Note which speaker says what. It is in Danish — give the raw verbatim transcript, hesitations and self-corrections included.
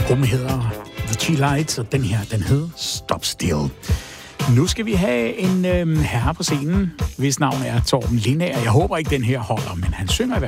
Speaker 1: Gruppen hedder The Chi-Lights, og den her, den hedder Stop Still. Nu skal vi have en øhm, herre på scenen, hvis navn er Torben Lindager. Jeg håber ikke, den her holder, men han synger i hvert fald.